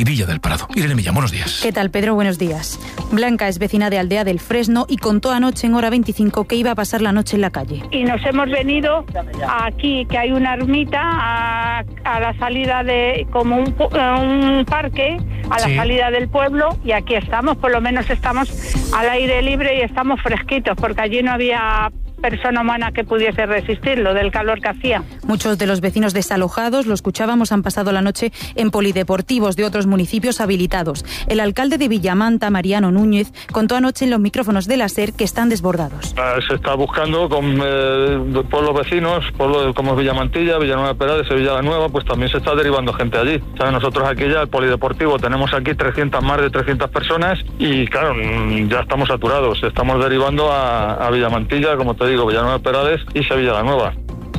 y Villa del Prado. Irene Millán, buenos días. ¿Qué tal, Pedro? Buenos días. Blanca es vecina de Aldea del Fresno y contó anoche en hora 25 que iba a pasar la noche en la calle. Y nos hemos venido aquí, que hay una ermita a la salida de como un parque, a la salida del pueblo, y aquí estamos, por lo menos estamos al aire libre y estamos fresquitos, porque allí no había persona humana que pudiese resistirlo del calor que hacía. Muchos de los vecinos desalojados, lo escuchábamos, han pasado la noche en polideportivos de otros municipios habilitados. El alcalde de Villamanta, Mariano Núñez, contó anoche en los micrófonos de la SER que están desbordados. Se está buscando con pueblos vecinos, pueblos como Villamantilla, Villanueva de Perales, Sevilla la Nueva, pues también se está derivando gente allí. ¿Sabes? Nosotros aquí ya, el polideportivo, tenemos aquí más de 300 personas y claro, ya estamos saturados. Estamos derivando a Villamantilla, como te digo, Villanueva de Perales y Sevilla la Nueva.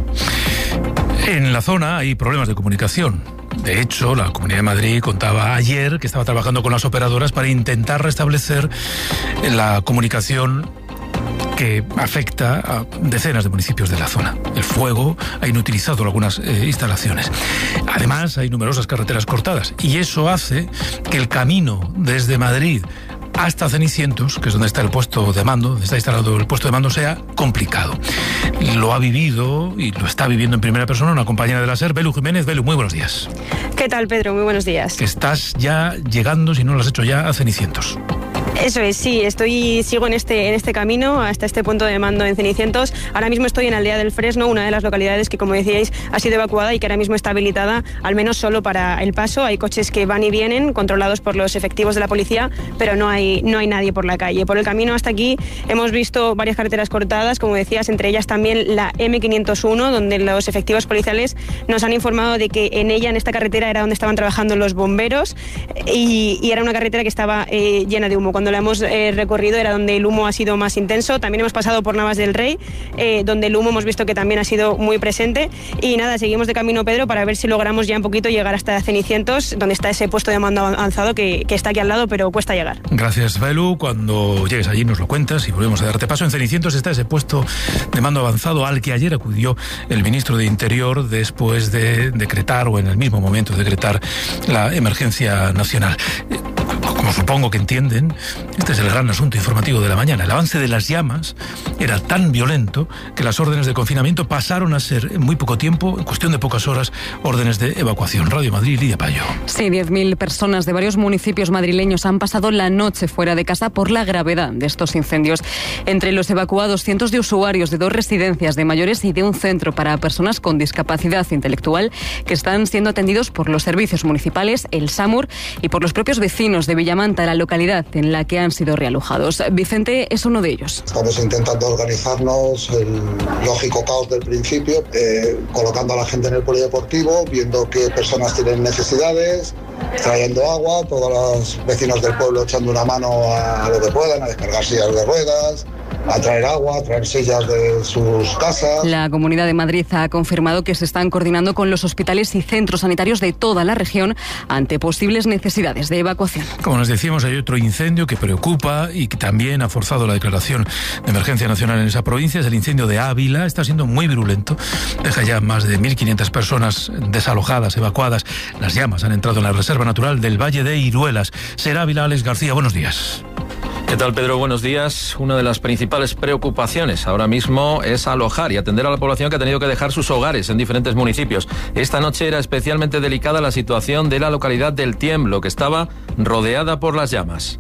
En la zona hay problemas de comunicación. De hecho, la Comunidad de Madrid contaba ayer que estaba trabajando con las operadoras para intentar restablecer la comunicación que afecta a decenas de municipios de la zona. El fuego ha inutilizado algunas instalaciones. Además, hay numerosas carreteras cortadas y eso hace que el camino desde Madrid hasta Cenicientos, que es donde está el puesto de mando, donde está instalado el puesto de mando, sea complicado. Lo ha vivido y lo está viviendo en primera persona una compañera de la SER, Belu Jiménez. Belu, muy buenos días. ¿Qué tal, Pedro? Muy buenos días. Que estás ya llegando, si no lo has hecho ya, a Cenicientos. Eso es, sí, sigo en este camino hasta este punto de mando en Cenicientos. Ahora mismo estoy en Aldea del Fresno, una de las localidades que, como decíais, ha sido evacuada y que ahora mismo está habilitada, al menos solo para el paso. Hay coches que van y vienen, controlados por los efectivos de la policía, pero no hay nadie por la calle. Por el camino hasta aquí hemos visto varias carreteras cortadas, como decías, entre ellas también la M501, donde los efectivos policiales nos han informado de que en esta carretera, era donde estaban trabajando los bomberos y era una carretera que estaba llena de humo. Cuando la hemos recorrido era donde el humo ha sido más intenso. También hemos pasado por Navas del Rey, donde el humo hemos visto que también ha sido muy presente. Y nada, seguimos de camino, Pedro, para ver si logramos ya un poquito llegar hasta Cenicientos, donde está ese puesto de mando avanzado que está aquí al lado, pero cuesta llegar. Gracias, Belu. Cuando llegues allí nos lo cuentas y volvemos a darte paso. En Cenicientos está ese puesto de mando avanzado al que ayer acudió el ministro de Interior después de decretar, o en el mismo momento de decretar, la emergencia nacional. Como supongo que entienden, este es el gran asunto informativo de la mañana. El avance de las llamas era tan violento que las órdenes de confinamiento pasaron a ser, en muy poco tiempo, en cuestión de pocas horas, órdenes de evacuación. Radio Madrid, Lidia Payo. Sí, 10.000 personas de varios municipios madrileños han pasado la noche fuera de casa por la gravedad de estos incendios. Entre los evacuados, cientos de usuarios de 2 residencias de mayores y de un centro para personas con discapacidad intelectual que están siendo atendidos por los servicios municipales, el SAMUR, y por los propios vecinos de Villamanta, la localidad en la que han sido realojados. Vicente es uno de ellos. Estamos intentando organizarnos el lógico caos del principio, colocando a la gente en el polideportivo, viendo qué personas tienen necesidades, trayendo agua, todos los vecinos del pueblo echando una mano a lo que puedan, a descargar sillas de ruedas, a traer agua, a traer sillas de sus casas. La Comunidad de Madrid ha confirmado que se están coordinando con los hospitales y centros sanitarios de toda la región ante posibles necesidades de evacuación. Como nos decíamos, hay otro incendio que preocupa y que también ha forzado la declaración de emergencia nacional en esa provincia. Es el incendio de Ávila. Está siendo muy virulento. Deja ya más de 1.500 personas desalojadas, evacuadas. Las llamas han entrado en la Reserva Natural del Valle de Iruelas. Ser Ávila, Alex García, buenos días. ¿Qué tal, Pedro? Buenos días. Una de las principales preocupaciones ahora mismo es alojar y atender a la población que ha tenido que dejar sus hogares en diferentes municipios. Esta noche era especialmente delicada la situación de la localidad del Tiemblo, que estaba rodeada por las llamas.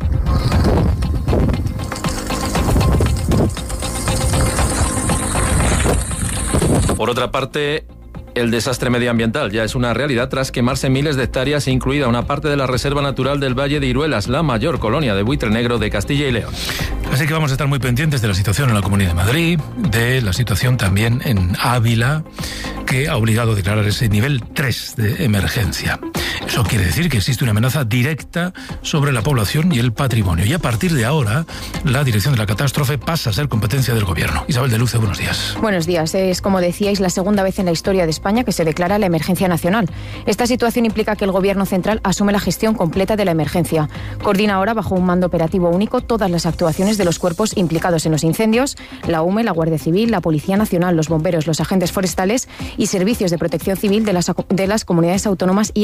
Por otra parte, el desastre medioambiental ya es una realidad tras quemarse miles de hectáreas, incluida una parte de la Reserva Natural del Valle de Iruelas, la mayor colonia de buitre negro de Castilla y León. Así que vamos a estar muy pendientes de la situación en la Comunidad de Madrid, de la situación también en Ávila, que ha obligado a declarar ese nivel 3 de emergencia. Eso quiere decir que existe una amenaza directa sobre la población y el patrimonio. Y a partir de ahora, la dirección de la catástrofe pasa a ser competencia del Gobierno. Isabel de Luce, buenos días. Buenos días. Es, como decíais, la segunda vez en la historia de España que se declara la emergencia nacional. Esta situación implica que el Gobierno central asume la gestión completa de la emergencia. Coordina ahora, bajo un mando operativo único, todas las actuaciones de los cuerpos implicados en los incendios: la UME, la Guardia Civil, la Policía Nacional, los bomberos, los agentes forestales y servicios de protección civil de las comunidades autónomas y ayuntamientos.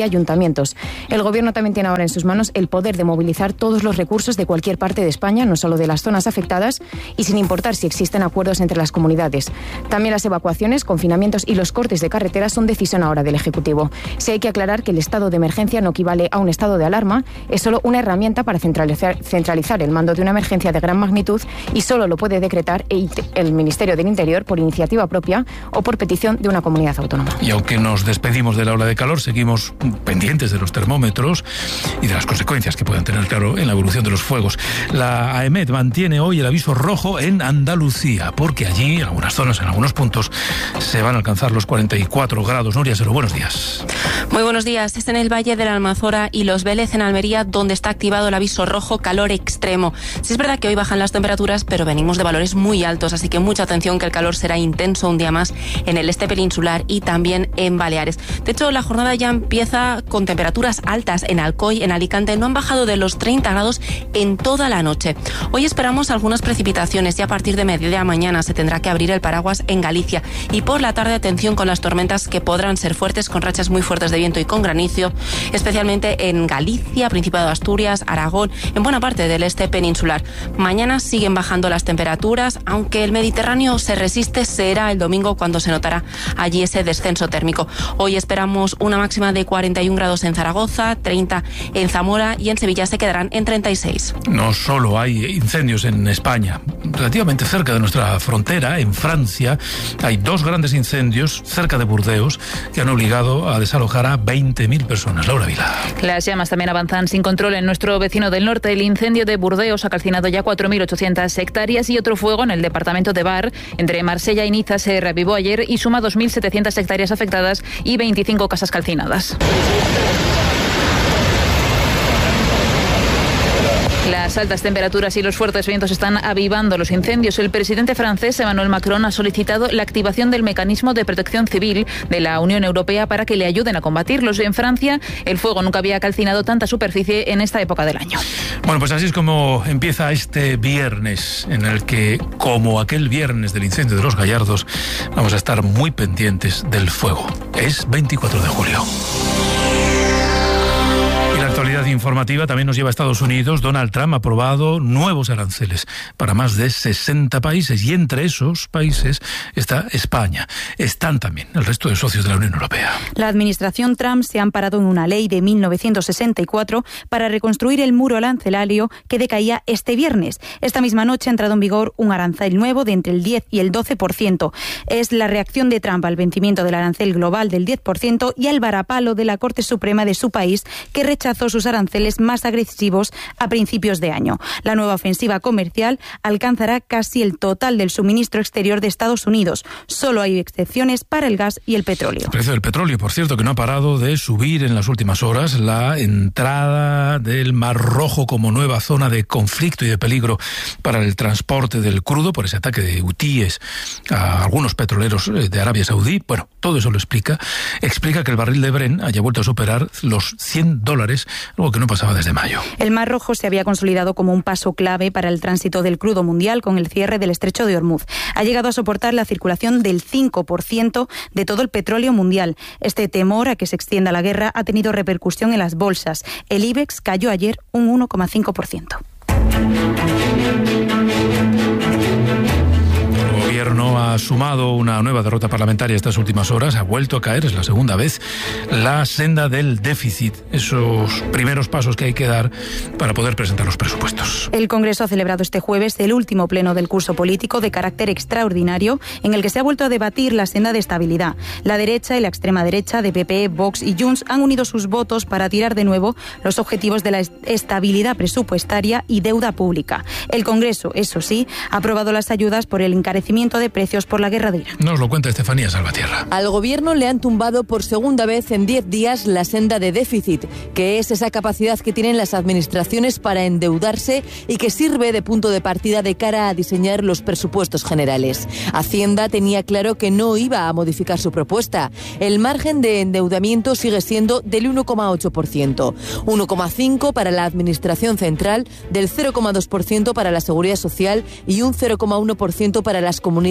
confinamientos. El Gobierno también tiene ahora en sus manos el poder de movilizar todos los recursos de cualquier parte de España, no solo de las zonas afectadas, y sin importar si existen acuerdos entre las comunidades. También las evacuaciones, confinamientos y los cortes de carreteras son decisión ahora del Ejecutivo. Sí hay que aclarar que el estado de emergencia no equivale a un estado de alarma, es solo una herramienta para centralizar el mando de una emergencia de gran magnitud y solo lo puede decretar el Ministerio del Interior por iniciativa propia o por petición de una comunidad autónoma. Y aunque nos despedimos de la ola de calor, seguimos pendientes de los termómetros y de las consecuencias que puedan tener, claro, en la evolución de los fuegos. La AEMET mantiene hoy el aviso rojo en Andalucía, porque allí, en algunas zonas, en algunos puntos, se van a alcanzar los 44 grados. Nuria Sero, buenos días. Muy buenos días. Es en el Valle de la Almanzora y Los Vélez, en Almería, donde está activado el aviso rojo calor extremo. Sí es verdad que hoy bajan las temperaturas, pero venimos de valores muy altos, así que mucha atención, que el calor será intenso un día más en el este peninsular y también en Baleares. De hecho, la jornada ya empieza con temperaturas altas en Alcoy, en Alicante. No han bajado de los 30 grados en toda la noche. Hoy esperamos algunas precipitaciones y a partir de mediodía mañana se tendrá que abrir el paraguas en Galicia. Y por la tarde, atención con las tormentas, que podrán ser fuertes, con rachas muy fuertes de viento y con granizo, especialmente en Galicia, Principado de Asturias, Aragón, en buena parte del este peninsular. Mañana siguen bajando las temperaturas, aunque el Mediterráneo se resiste. Será el domingo cuando se notará allí ese descenso térmico. Hoy esperamos una máxima de 41 grados en Zaragoza, 30 en Zamora y en Sevilla se quedarán en 36. No solo hay incendios en España, relativamente cerca de nuestra frontera, en Francia, hay 2 grandes incendios cerca de Burdeos que han obligado a desalojar a 20.000 personas. Laura Vila. Las llamas también avanzan sin control en nuestro vecino del norte. El incendio de Burdeos ha calcinado ya 4.800 hectáreas y otro fuego en el departamento de Var, entre Marsella y Niza, se reavivó ayer y suma 2.700 hectáreas afectadas y 25 casas calcinadas. Las altas temperaturas y los fuertes vientos están avivando los incendios. El presidente francés Emmanuel Macron ha solicitado la activación del mecanismo de protección civil de la Unión Europea para que le ayuden a combatirlos. En Francia, el fuego nunca había calcinado tanta superficie en esta época del año. Bueno, pues así es como empieza este viernes, en el que, como aquel viernes del incendio de los Gallardos, vamos a estar muy pendientes del fuego. Es 24 de julio. Y la actualidad informativa también nos lleva a Estados Unidos. Donald Trump ha aprobado nuevos aranceles para más de 60 países y entre esos países está España. Están también el resto de socios de la Unión Europea. La administración Trump se ha amparado en una ley de 1964 para reconstruir el muro arancelario que decaía este viernes. Esta misma noche ha entrado en vigor un arancel nuevo de entre el 10 y el 12%. Es la reacción de Trump al vencimiento del arancel global del 10% y al varapalo de la Corte Suprema de su país, que rechazó sus aranceles más agresivos a principios de año. La nueva ofensiva comercial alcanzará casi el total del suministro exterior de Estados Unidos. Solo hay excepciones para el gas y el petróleo. El precio del petróleo, por cierto, que no ha parado de subir en las últimas horas. La entrada del Mar Rojo como nueva zona de conflicto y de peligro para el transporte del crudo por ese ataque de hutíes a algunos petroleros de Arabia Saudí. Bueno, todo eso lo explica que el barril de Brent haya vuelto a superar los $100, algo que no pasaba desde mayo. El Mar Rojo se había consolidado como un paso clave para el tránsito del crudo mundial con el cierre del estrecho de Hormuz. Ha llegado a soportar la circulación del 5% de todo el petróleo mundial. Este temor a que se extienda la guerra ha tenido repercusión en las bolsas. El IBEX cayó ayer un 1,5%. El gobierno ha sumado una nueva derrota parlamentaria estas últimas horas. Ha vuelto a caer, es la segunda vez, la senda del déficit. Esos primeros pasos que hay que dar para poder presentar los presupuestos. El Congreso ha celebrado este jueves el último pleno del curso político de carácter extraordinario, en el que se ha vuelto a debatir la senda de estabilidad. La derecha y la extrema derecha de PP, Vox y Junts han unido sus votos para tirar de nuevo los objetivos de la estabilidad presupuestaria y deuda pública. El Congreso, eso sí, ha aprobado las ayudas por el encarecimiento de precios por la guerra de Irán. Nos lo cuenta Estefanía Salvatierra. Al gobierno le han tumbado por segunda vez en 10 días la senda de déficit, que es esa capacidad que tienen las administraciones para endeudarse y que sirve de punto de partida de cara a diseñar los presupuestos generales. Hacienda tenía claro que no iba a modificar su propuesta. El margen de endeudamiento sigue siendo del 1,8%, 1,5% para la administración central, del 0,2% para la seguridad social y un 0,1% para las comunidades autónomas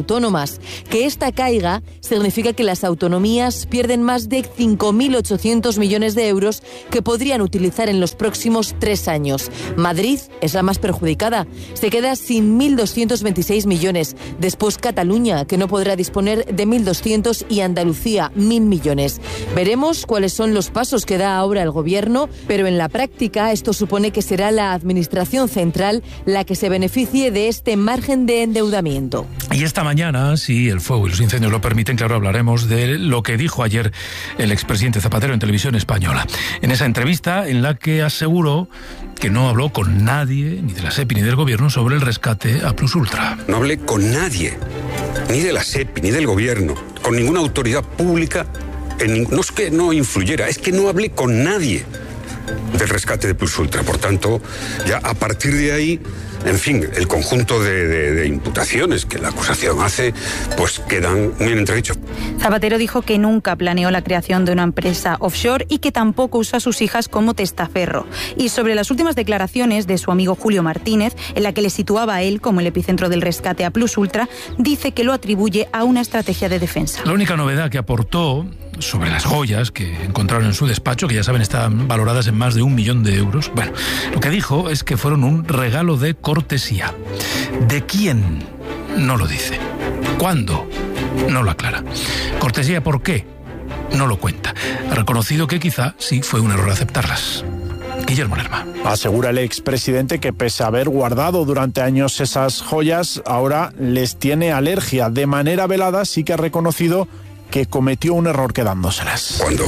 autónomas. Que esta caiga significa que las autonomías pierden más de 5.800 millones de euros que podrían utilizar en los próximos 3 años. Madrid es la más perjudicada. Se queda sin 1.226 millones. Después Cataluña, que no podrá disponer de 1.200, y Andalucía, 1.000 millones. Veremos cuáles son los pasos que da ahora el Gobierno, pero en la práctica esto supone que será la Administración central la que se beneficie de este margen de endeudamiento. Y esta mañana, si el fuego y los incendios lo permiten, claro, hablaremos de lo que dijo ayer el expresidente Zapatero en Televisión Española. En esa entrevista en la que aseguró que no habló con nadie, ni de la SEPI ni del Gobierno, sobre el rescate a Plus Ultra. No hablé con nadie, ni de la SEPI, ni del Gobierno, con ninguna autoridad pública. No es que no influyera, es que no hablé con nadie del rescate de Plus Ultra. Por tanto, ya a partir de ahí, en fin, el conjunto de imputaciones que la acusación hace, pues quedan muy en entredicho. Zapatero dijo que nunca planeó la creación de una empresa offshore y que tampoco usa a sus hijas como testaferro. Y sobre las últimas declaraciones de su amigo Julio Martínez, en la que le situaba a él como el epicentro del rescate a Plus Ultra, dice que lo atribuye a una estrategia de defensa. La única novedad que aportó sobre las joyas que encontraron en su despacho, que ya saben están valoradas en más de 1 millón de euros, bueno, lo que dijo es que fueron un regalo de cortesía. ¿De quién? No lo dice. ¿Cuándo? No lo aclara. ¿Cortesía por qué? No lo cuenta. Ha reconocido que quizá sí fue un error aceptarlas. Guillermo Lerma. Asegura el expresidente que pese a haber guardado durante años esas joyas, ahora les tiene alergia. De manera velada sí que ha reconocido que cometió un error quedándoselas. Cuando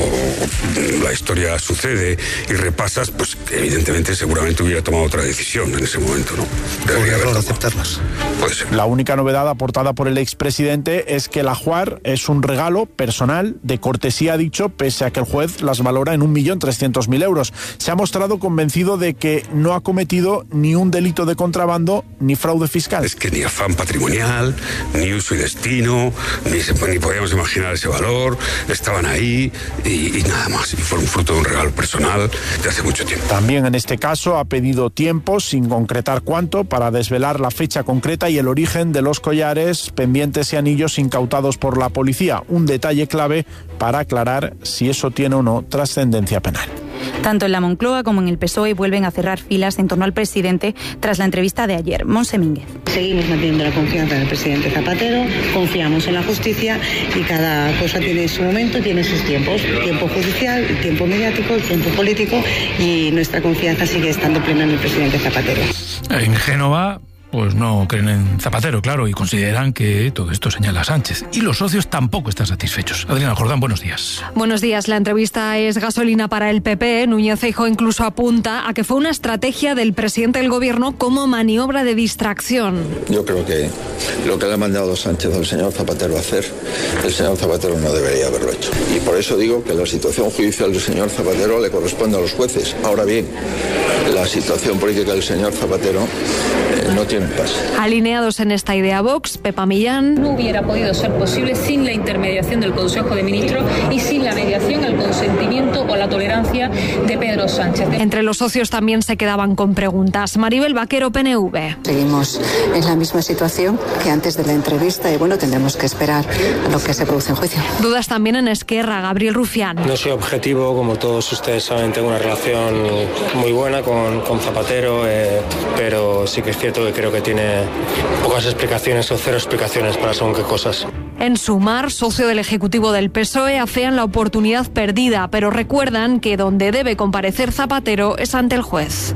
la historia sucede y repasas, pues evidentemente seguramente hubiera tomado otra decisión en ese momento, ¿no? Debería haber aceptarlas. Puede ser. La única novedad aportada por el expresidente es que el ajuar es un regalo personal de cortesía, ha dicho, pese a que el juez las valora en 1.300.000 euros. Se ha mostrado convencido de que no ha cometido ni un delito de contrabando ni fraude fiscal. Es que ni afán patrimonial, ni uso y destino, ni podíamos imaginar ese valor, estaban ahí y nada más, y fueron fruto de un regalo personal de hace mucho tiempo. También en este caso ha pedido tiempo, sin concretar cuánto, para desvelar la fecha concreta y el origen de los collares, pendientes y anillos incautados por la policía, un detalle clave para aclarar si eso tiene o no trascendencia penal. Tanto en la Moncloa como en el PSOE vuelven a cerrar filas en torno al presidente tras la entrevista de ayer. Monse Mínguez. Seguimos manteniendo la confianza en el presidente Zapatero, confiamos en la justicia y cada cosa tiene su momento, tiene sus tiempos. Tiempo judicial, tiempo mediático, tiempo político, y nuestra confianza sigue estando plena en el presidente Zapatero. En Génova, pues no creen en Zapatero, claro, y consideran que todo esto señala a Sánchez. Y los socios tampoco están satisfechos. Adriana Jordán, buenos días. Buenos días. La entrevista es gasolina para el PP. Núñez Feijóo incluso apunta a que fue una estrategia del presidente del Gobierno como maniobra de distracción. Yo creo que lo que le ha mandado Sánchez al señor Zapatero a hacer, el señor Zapatero no debería haberlo hecho. Y por eso digo que la situación judicial del señor Zapatero le corresponde a los jueces. Ahora bien, la situación política del señor Zapatero no tiene pase. Alineados en esta idea Vox, Pepa Millán. No hubiera podido ser posible sin la intermediación del Consejo de Ministros y sin la mediación, el consentimiento o la tolerancia de Pedro Sánchez. Entre los socios también se quedaban con preguntas. Maribel Vaquero, PNV. Seguimos en la misma situación que antes de la entrevista y bueno, tendremos que esperar a lo que se produce en juicio. Dudas también en Esquerra, Gabriel Rufián. No soy objetivo, como todos ustedes saben, tengo una relación muy buena con Zapatero, pero sí que es cierto que creo que tiene pocas explicaciones o cero explicaciones para según qué cosas. En Sumar, socio del Ejecutivo del PSOE, afean la oportunidad perdida, pero recuerdan que donde debe comparecer Zapatero es ante el juez.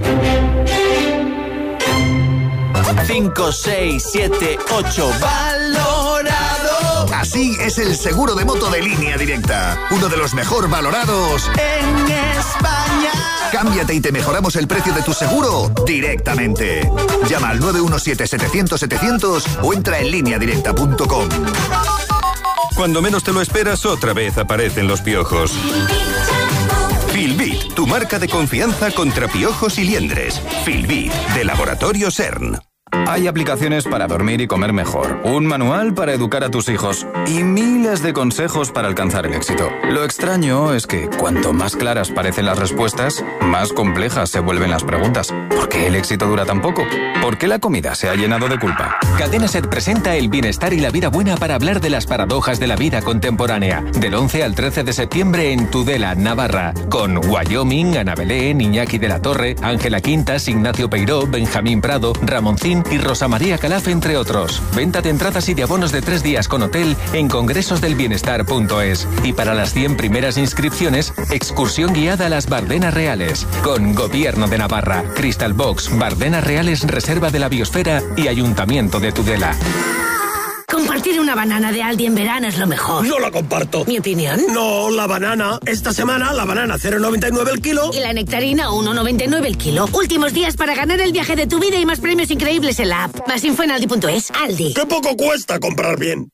5, 6, 7, 8, valorado. Así es el seguro de moto de Línea Directa, uno de los mejor valorados en España. Cámbiate y te mejoramos el precio de tu seguro directamente. Llama al 917-700-700 o entra en lineadirecta.com. Cuando menos te lo esperas, otra vez aparecen los piojos. Filbit, tu marca de confianza contra piojos y liendres. Filbit, de Laboratorio CERN. Hay aplicaciones para dormir y comer mejor, un manual para educar a tus hijos y miles de consejos para alcanzar el éxito. Lo extraño es que cuanto más claras parecen las respuestas, más complejas se vuelven las preguntas. ¿Por qué el éxito dura tan poco? ¿Por qué la comida se ha llenado de culpa? Cadena SER presenta El bienestar y la vida buena para hablar de las paradojas de la vida contemporánea. Del 11 al 13 de septiembre en Tudela, Navarra. Con Wyoming, Ana Belén, Iñaki de la Torre, Ángela Quintas, Ignacio Peiró, Benjamín Prado, Ramoncín y Rosa María Calaf, entre otros. Venta de entradas y de abonos de 3 días con hotel en congresosdelbienestar.es. Y para las 100 primeras inscripciones, excursión guiada a las Bardenas Reales. Con Gobierno de Navarra, Crystal Box, Bardenas Reales, Reserva de la Biosfera y Ayuntamiento de Tudela. Compartir una banana de Aldi en verano es lo mejor. No la comparto. ¿Mi opinión? No, la banana. Esta semana la banana 0,99 el kilo. Y la nectarina 1,99 el kilo. Últimos días para ganar el viaje de tu vida y más premios increíbles en la app. Más info en aldi.es. Aldi. ¡Qué poco cuesta comprar bien!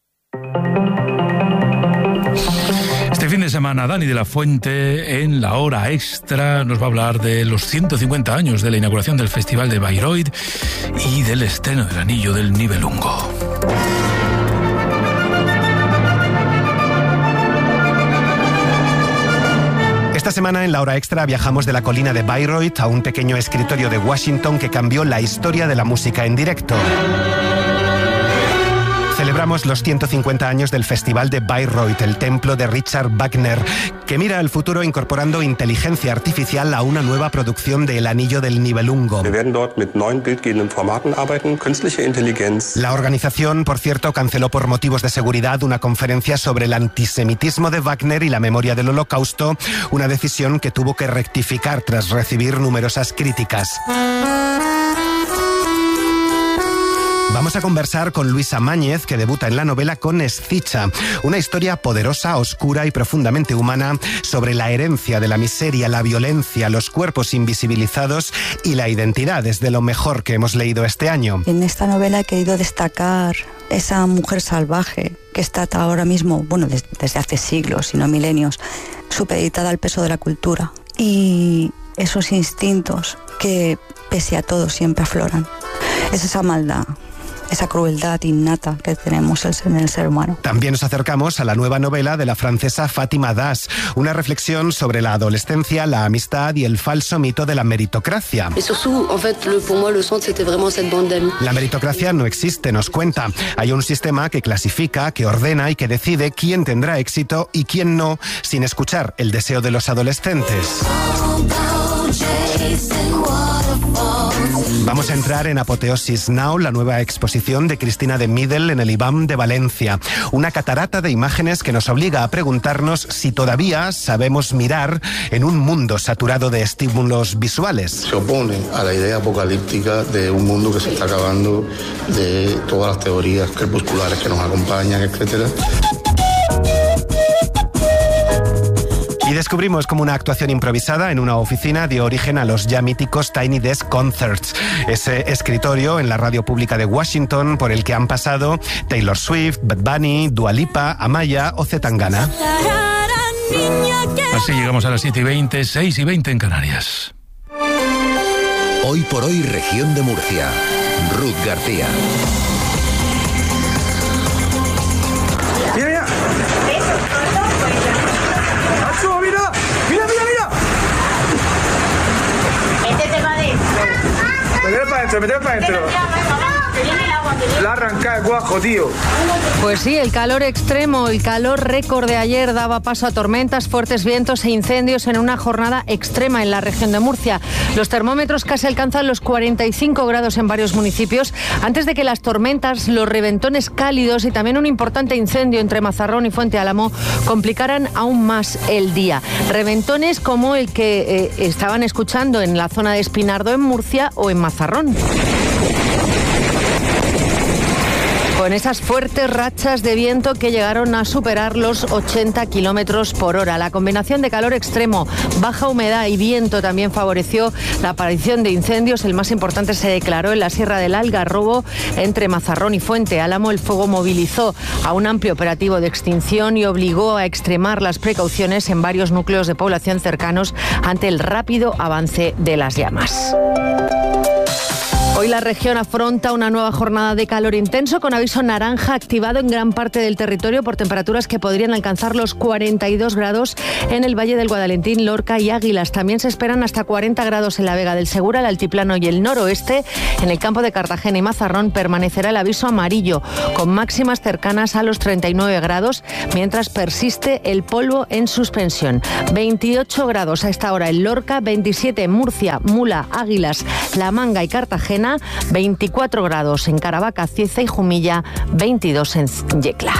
Este fin de semana, Dani de la Fuente, en La Hora Extra, nos va a hablar de los 150 años de la inauguración del Festival de Bayreuth y del estreno del Anillo del Nibelungo. Esta semana en La Hora Extra viajamos de la colina de Bayreuth a un pequeño escritorio de Washington que cambió la historia de la música en directo. Celebramos los 150 años del Festival de Bayreuth, el templo de Richard Wagner, que mira al futuro incorporando inteligencia artificial a una nueva producción de El Anillo del Nibelungo. La organización, por cierto, canceló por motivos de seguridad una conferencia sobre el antisemitismo de Wagner y la memoria del Holocausto, una decisión que tuvo que rectificar tras recibir numerosas críticas. Vamos a conversar con Luisa Máñez, que debuta en la novela con Escicha, una historia poderosa, oscura y profundamente humana sobre la herencia de la miseria, la violencia, los cuerpos invisibilizados y la identidad. Es de lo mejor que hemos leído este año. En esta novela he querido destacar esa mujer salvaje que está ahora mismo, bueno, desde hace siglos, si no milenios, supeditada al peso de la cultura. Y esos instintos que, pese a todo, siempre afloran. Es esa maldad, esa crueldad innata que tenemos en el ser humano. También nos acercamos a la nueva novela de la francesa Fátima Das, una reflexión sobre la adolescencia, la amistad y el falso mito de la meritocracia. La meritocracia no existe, nos cuenta. Hay un sistema que clasifica, que ordena y que decide quién tendrá éxito y quién no, sin escuchar el deseo de los adolescentes. Vamos a entrar en Apoteosis Now, la nueva exposición de Cristina de Middel en el IBAM de Valencia. Una catarata de imágenes que nos obliga a preguntarnos si todavía sabemos mirar en un mundo saturado de estímulos visuales. Se opone a la idea apocalíptica de un mundo que se está acabando, de todas las teorías crepusculares que nos acompañan, etcétera. Y descubrimos cómo una actuación improvisada en una oficina dio origen a los ya míticos Tiny Desk Concerts, ese escritorio en la radio pública de Washington por el que han pasado Taylor Swift, Bad Bunny, Dua Lipa, Amaya o Zetangana. Así llegamos a las 7:20, 6:20 en Canarias. Hoy por hoy, región de Murcia. Ruth García. Mira, mira. ¡Nacho, mira! ¡Mira, mira, mira! Métete para adentro. Métete para adentro, métete para adentro. La arranca el guajo, tío. Pues sí, el calor extremo, el calor récord de ayer daba paso a tormentas, fuertes vientos e incendios en una jornada extrema en la región de Murcia. Los termómetros casi alcanzan los 45 grados en varios municipios, antes de que las tormentas, los reventones cálidos y también un importante incendio entre Mazarrón y Fuente Álamo complicaran aún más el día. Reventones como el que estaban escuchando en la zona de Espinardo en Murcia o en Mazarrón. Con esas fuertes rachas de viento que llegaron a superar los 80 kilómetros por hora. La combinación de calor extremo, baja humedad y viento también favoreció la aparición de incendios. El más importante se declaró en la Sierra del Algarrobo, entre Mazarrón y Fuente Álamo. El fuego movilizó a un amplio operativo de extinción y obligó a extremar las precauciones en varios núcleos de población cercanos ante el rápido avance de las llamas. Hoy la región afronta una nueva jornada de calor intenso con aviso naranja activado en gran parte del territorio por temperaturas que podrían alcanzar los 42 grados en el Valle del Guadalentín, Lorca y Águilas. También se esperan hasta 40 grados en la Vega del Segura, el Altiplano y el noroeste. En el campo de Cartagena y Mazarrón permanecerá el aviso amarillo, con máximas cercanas a los 39 grados, mientras persiste el polvo en suspensión. 28 grados a esta hora en Lorca, 27 en Murcia, Mula, Águilas, La Manga y Cartagena, 24 grados en Caravaca, Cieza y Jumilla, 22 en Yecla.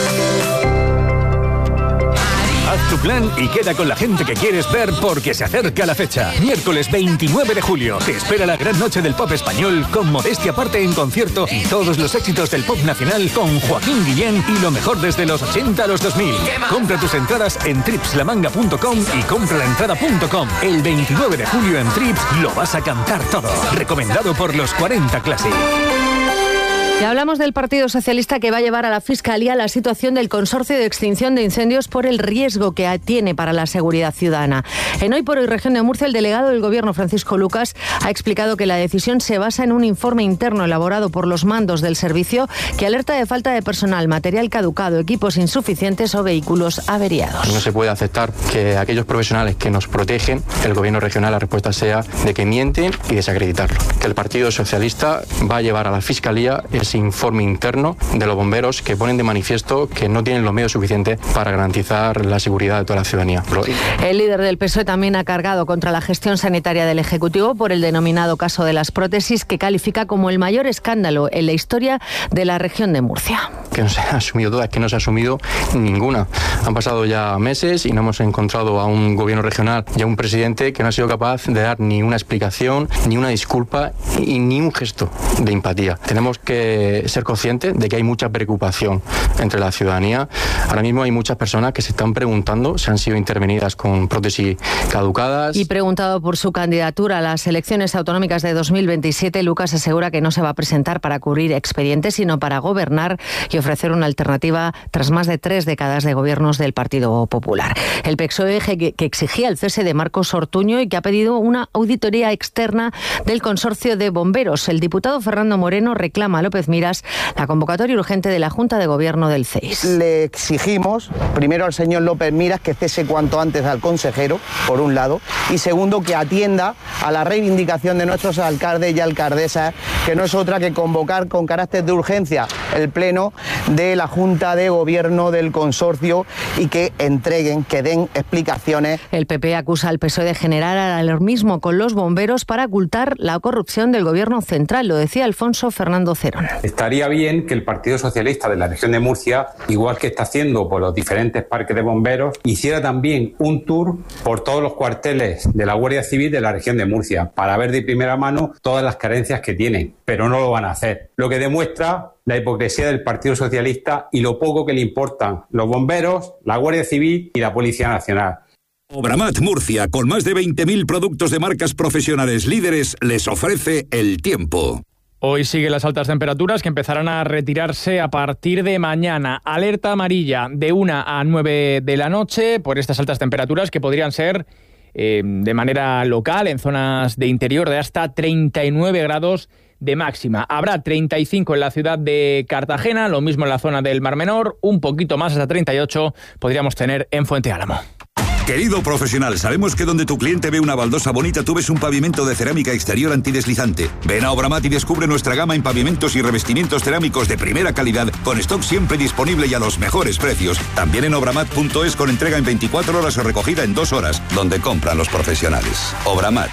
Haz tu plan y queda con la gente que quieres ver porque se acerca la fecha. Miércoles 29 de julio. Te espera la gran noche del pop español con Modestia Aparte en concierto y todos los éxitos del pop nacional con Joaquín Guillén y lo mejor desde los 80 a los 2000. Compra tus entradas en tripslamanga.com y compralaentrada.com. El 29 de julio en Trips lo vas a cantar todo. Recomendado por los 40 Classic. Y hablamos del Partido Socialista, que va a llevar a la Fiscalía la situación del Consorcio de Extinción de Incendios por el riesgo que tiene para la seguridad ciudadana. En Hoy por Hoy Región de Murcia, el delegado del Gobierno, Francisco Lucas, ha explicado que la decisión se basa en un informe interno elaborado por los mandos del servicio que alerta de falta de personal, material caducado, equipos insuficientes o vehículos averiados. No se puede aceptar que aquellos profesionales que nos protegen, el Gobierno regional, la respuesta sea de que mienten y desacreditarlo. Que el Partido Socialista va a llevar a la Fiscalía ese informe interno de los bomberos que ponen de manifiesto que no tienen los medios suficientes para garantizar la seguridad de toda la ciudadanía. El líder del PSOE también ha cargado contra la gestión sanitaria del Ejecutivo por el denominado caso de las prótesis, que califica como el mayor escándalo en la historia de la región de Murcia. Que no se ha asumido todas, que no se ha asumido ninguna. Han pasado ya meses y no hemos encontrado a un gobierno regional y a un presidente que no ha sido capaz de dar ni una explicación, ni una disculpa y ni un gesto de empatía. Tenemos que ser conscientes de que hay mucha preocupación entre la ciudadanía. Ahora mismo hay muchas personas que se están preguntando si han sido intervenidas con prótesis caducadas. Y preguntado por su candidatura a las elecciones autonómicas de 2027, Lucas asegura que no se va a presentar para cubrir expedientes, sino para gobernar y ofrecer una alternativa tras más de 3 décadas de gobiernos del Partido Popular. El PSOE, que exigía el cese de Marcos Ortuño y que ha pedido una auditoría externa del consorcio de bomberos. El diputado Fernando Moreno reclama a López Miras la convocatoria urgente de la Junta de Gobierno del CEIS. Le exigimos, primero al señor López Miras, que cese cuanto antes al consejero, por un lado, y segundo, que atienda a la reivindicación de nuestros alcaldes y alcaldesas, que no es otra que convocar con carácter de urgencia el pleno de la Junta de Gobierno del consorcio y que entreguen, que den explicaciones. El PP acusa al PSOE de generar alarmismo con los bomberos para ocultar la corrupción del Gobierno central, lo decía Alfonso Fernando Cerón. Estaría bien que el Partido Socialista de la región de Murcia, igual que está haciendo por los diferentes parques de bomberos, hiciera también un tour por todos los cuarteles de la Guardia Civil de la región de Murcia para ver de primera mano todas las carencias que tienen, pero no lo van a hacer. Lo que demuestra la hipocresía del Partido Socialista y lo poco que le importan los bomberos, la Guardia Civil y la Policía Nacional. Obramat Murcia, con más de 20.000 productos de marcas profesionales líderes, les ofrece el tiempo. Hoy siguen las altas temperaturas que empezarán a retirarse a partir de mañana. Alerta amarilla de 1 a 9 de la noche por estas altas temperaturas que podrían ser de manera local en zonas de interior de hasta 39 grados de máxima. Habrá 35 en la ciudad de Cartagena, lo mismo en la zona del Mar Menor, un poquito más, hasta 38 podríamos tener en Fuente Álamo. Querido profesional, sabemos que donde tu cliente ve una baldosa bonita, tú ves un pavimento de cerámica exterior antideslizante. Ven a Obramat y descubre nuestra gama en pavimentos y revestimientos cerámicos de primera calidad, con stock siempre disponible y a los mejores precios. También en obramat.es, con entrega en 24 horas o recogida en 2 horas, donde compran los profesionales. Obramat.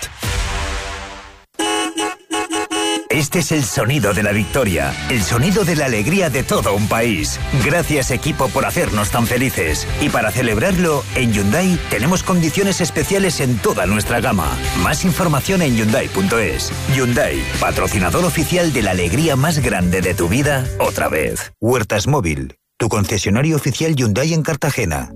Este es el sonido de la victoria, el sonido de la alegría de todo un país. Gracias, equipo, por hacernos tan felices. Y para celebrarlo, en Hyundai tenemos condiciones especiales en toda nuestra gama. Más información en Hyundai.es. Hyundai, patrocinador oficial de la alegría más grande de tu vida, otra vez. Huertas Móvil, tu concesionario oficial Hyundai en Cartagena.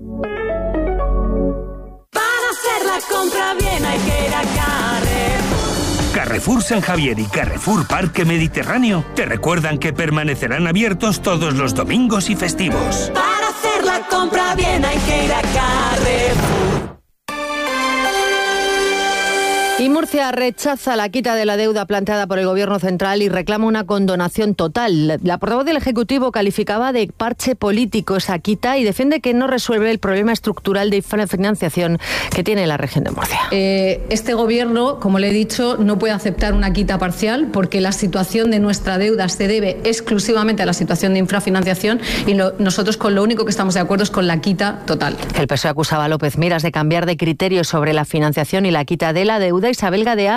Para hacer la compra bien hay que ir a Carrefour. Carrefour San Javier y Carrefour Parque Mediterráneo te recuerdan que permanecerán abiertos todos los domingos y festivos. Para hacer la compra bien hay que ir a Carrefour. Y Murcia rechaza la quita de la deuda planteada por el Gobierno central y reclama una condonación total. La portavoz del Ejecutivo calificaba de parche político esa quita y defiende que no resuelve el problema estructural de financiación que tiene la región de Murcia. Este Gobierno, como le he dicho, no puede aceptar una quita parcial porque la situación de nuestra deuda se debe exclusivamente a la situación de infrafinanciación y nosotros con lo único que estamos de acuerdo es con la quita total. El PSOE acusaba a López Miras de cambiar de criterio sobre la financiación y la quita de la deuda. Isabel Gadea